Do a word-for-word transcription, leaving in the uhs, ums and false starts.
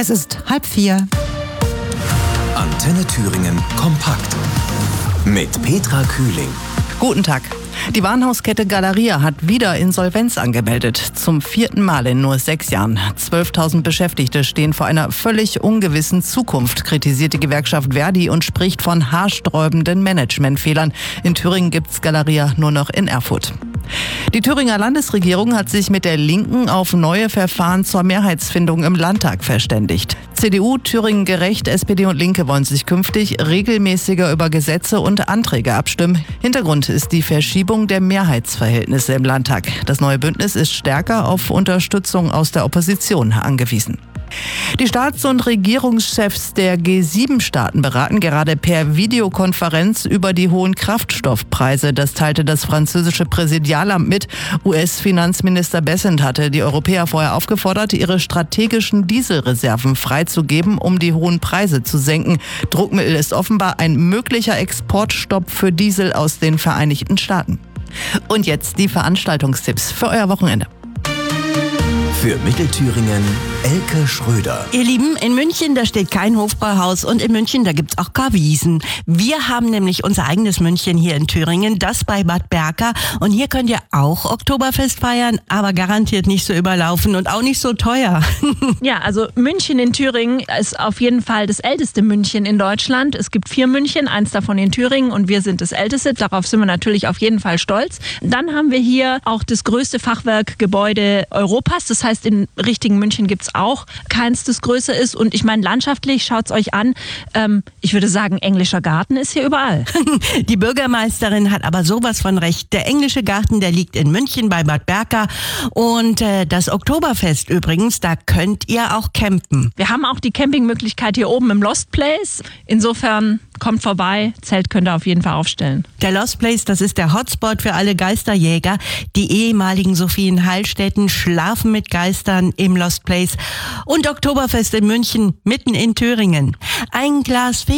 Es ist halb vier. Antenne Thüringen kompakt mit Petra Kühling. Guten Tag. Die Warenhauskette Galeria hat wieder Insolvenz angemeldet. Zum vierten Mal in nur sechs Jahren. zwölftausend Beschäftigte stehen vor einer völlig ungewissen Zukunft, kritisiert die Gewerkschaft Verdi und spricht von haarsträubenden Managementfehlern. In Thüringen gibt's Galeria nur noch in Erfurt. Die Thüringer Landesregierung hat sich mit der Linken auf neue Verfahren zur Mehrheitsfindung im Landtag verständigt. C D U, Thüringen Gerecht, S P D und Linke wollen sich künftig regelmäßiger über Gesetze und Anträge abstimmen. Hintergrund ist die Verschiebung der Mehrheitsverhältnisse im Landtag. Das neue Bündnis ist stärker auf Unterstützung aus der Opposition angewiesen. Die Staats- und Regierungschefs der G sieben Staaten beraten gerade per Videokonferenz über die hohen Kraftstoffpreise. Das teilte das französische Präsidialamt mit. U S-Finanzminister Bessent hatte die Europäer vorher aufgefordert, ihre strategischen Dieselreserven freizugeben, um die hohen Preise zu senken. Druckmittel ist offenbar ein möglicher Exportstopp für Diesel aus den Vereinigten Staaten. Und jetzt die Veranstaltungstipps für euer Wochenende. Für Mittelthüringen Elke Schröder. Ihr Lieben, in München, da steht kein Hofbräuhaus und in München, da gibt's auch gar Wiesen. Wir haben nämlich unser eigenes München hier in Thüringen, das bei Bad Berka. Und hier könnt ihr auch Oktoberfest feiern, aber garantiert nicht so überlaufen und auch nicht so teuer. Ja, also München in Thüringen ist auf jeden Fall das älteste München in Deutschland. Es gibt vier München, eins davon in Thüringen und wir sind das älteste. Darauf sind wir natürlich auf jeden Fall stolz. Dann haben wir hier auch das größte Fachwerkgebäude Europas. Das heißt, in richtigen München gibt's auch keins, das größer ist. Und ich meine, landschaftlich, schaut's euch an. Ähm, ich würde sagen, englischer Garten ist hier überall. Die Bürgermeisterin hat aber sowas von recht. Der englische Garten, der liegt in München bei Bad Berka. Und äh, das Oktoberfest übrigens, da könnt ihr auch campen. Wir haben auch die Campingmöglichkeit hier oben im Lost Place. Insofern kommt vorbei, Zelt könnt ihr auf jeden Fall aufstellen. Der Lost Place, das ist der Hotspot für alle Geisterjäger. Die ehemaligen Sophien-Heilstätten schlafen mit Geistern im Lost Place. Und Oktoberfest in München, mitten in Thüringen. Ein Glas